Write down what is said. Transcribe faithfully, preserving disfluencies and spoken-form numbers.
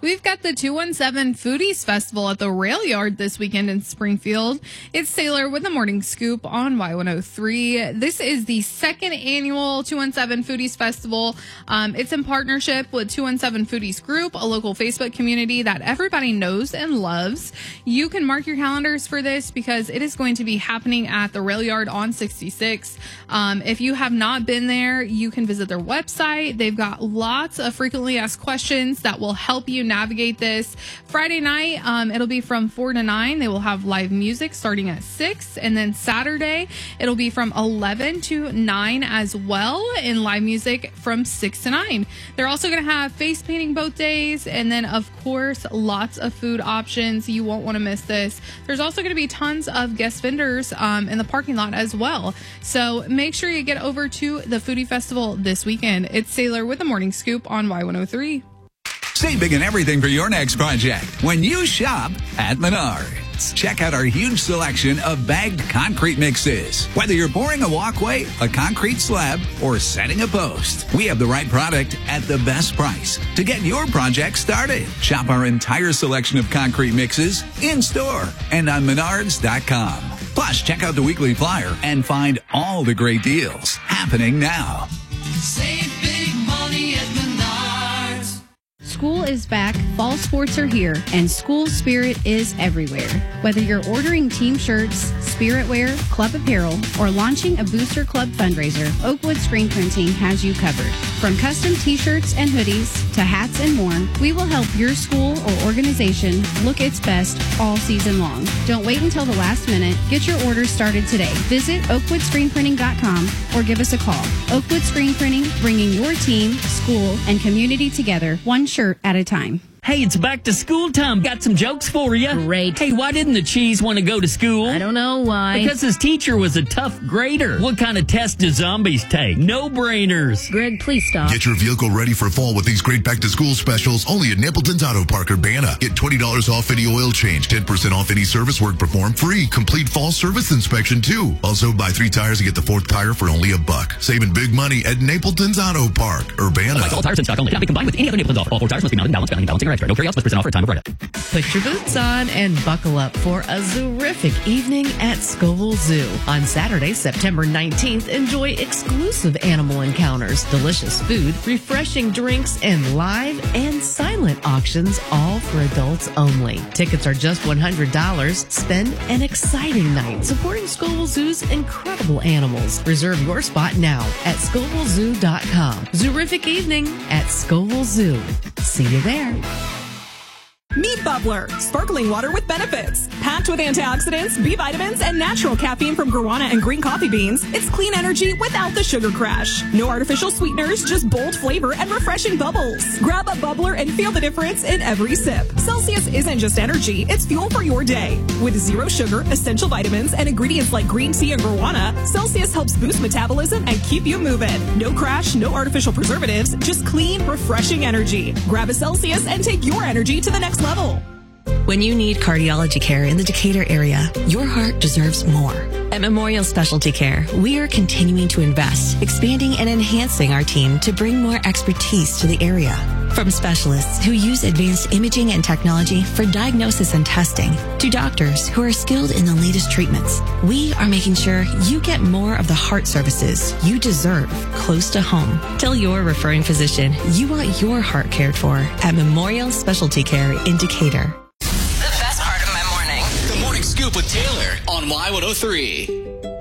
We've got the two one seven Foodies Festival at the Rail Yard this weekend in Springfield. It's Taylor with the Morning Scoop on Y one oh three. This is the second annual two one seven Foodies Festival. Um, it's in partnership with two one seven Foodies Group, a local Facebook community that everybody knows and loves. You can mark your calendars for this because it is going to be happening at the Rail Yard on sixty-six. Um, if you have not been there, you can visit their website. They've got lots of frequently asked questions that will help you navigate this. Friday night, um, it'll be from four to nine. They will have live music starting at six. And then Saturday, it'll be from eleven to nine as well, and live music from six to nine. They're also going to have face painting both days. And then, of course, lots of food options. You won't want to miss this. There's also going to be tons of guest vendors um, in the parking lot as well. So make sure you get over to the Foodie Festival this weekend. It's Sailor with the Morning Scoop on Y one oh three. Save big and everything for your next project when you shop at Menards. Check out our huge selection of bagged concrete mixes. Whether you're pouring a walkway, a concrete slab, or setting a post, we have the right product at the best price to get your project started. Shop our entire selection of concrete mixes in-store and on menards dot com. Plus, check out the weekly flyer and find all the great deals happening now. Save big money at Menards. School is back, fall sports are here, and school spirit is everywhere. Whether you're ordering team shirts, spirit wear, club apparel, or launching a Booster Club fundraiser, Oakwood Screen Printing has you covered. From custom t-shirts and hoodies to hats and more, we will help your school or organization look its best all season long. Don't wait until the last minute. Get your orders started today. Visit oakwood screen printing dot com or give us a call. Oakwood Screen Printing, bringing your team, school, and community together, one shirt at a time. Hey, it's back to school time. Got some jokes for you. Great. Hey, why didn't the cheese want to go to school? I don't know why. Because his teacher was a tough grader. What kind of test do zombies take? No-brainers. Greg, please stop. Get your vehicle ready for fall with these great back-to-school specials only at Napleton's Auto Park, Urbana. Get twenty dollars off any oil change, ten percent off any service work performed, free. Complete fall service inspection, too. Also, buy three tires and get the fourth tire for only a buck. Saving big money at Napleton's Auto Park, Urbana. Like all tires in stock only. Cannot be combined with any other Napleton's offer. All four tires must be mounted, balanced, balancing, balancing, or extra. No carry-outs, must present offer at time of write-up. Put your boots on and buckle up for a terrific evening at Scoville Zoo. On Saturday, September nineteenth, enjoy exclusive animal encounters, delicious food, refreshing drinks, and live and silent auctions, all for adults only. Tickets are just one hundred dollars. Spend an exciting night supporting Scoville Zoo's incredible animals. Reserve your spot now at scoville zoo dot com. Zoorific evening at Scoville Zoo. See you there. Meet Bubbler, sparkling water with benefits. Packed with antioxidants, B vitamins, and natural caffeine from guarana and green coffee beans, it's clean energy without the sugar crash. No artificial sweeteners, just bold flavor and refreshing bubbles. Grab a Bubbler and feel the difference in every sip. Celsius isn't just energy, it's fuel for your day. With zero sugar, essential vitamins, and ingredients like green tea and guarana, Celsius helps boost metabolism and keep you moving. No crash, no artificial preservatives, just clean, refreshing energy. Grab a Celsius and take your energy to the next level. When you need cardiology care in the Decatur area, your heart deserves more. At Memorial Specialty Care, we are continuing to invest, expanding and enhancing our team to bring more expertise to the area. From specialists who use advanced imaging and technology for diagnosis and testing, to doctors who are skilled in the latest treatments, we are making sure you get more of the heart services you deserve close to home. Tell your referring physician you want your heart cared for at Memorial Specialty Care in Decatur. The best part of my morning. The Morning Scoop with Taylor on Y one oh three.